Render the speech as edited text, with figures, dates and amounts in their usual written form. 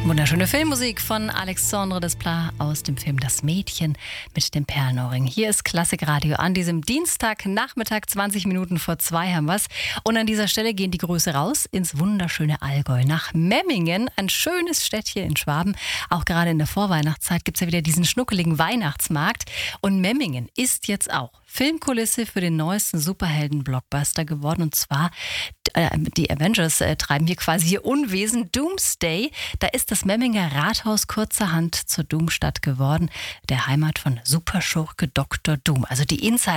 Wunderschöne Filmmusik von Alexandre Desplat aus dem Film Das Mädchen mit dem Perlenohrring. Hier ist Klassikradio an diesem Dienstagnachmittag, 20 Minuten vor 2 haben wir's. Und an dieser Stelle gehen die Grüße raus ins wunderschöne Allgäu, nach Memmingen, ein schönes Städtchen in Schwaben. Auch gerade in der Vorweihnachtszeit gibt's ja wieder diesen schnuckeligen Weihnachtsmarkt. Und Memmingen ist jetzt auch Filmkulisse für den neuesten Superhelden-Blockbuster geworden. Und zwar die Avengers treiben hier quasi ihr Unwesen. Doomsday, da ist das Memminger Rathaus kurzerhand zur Doomstadt geworden, der Heimat von Superschurke Dr. Doom. Also die Insider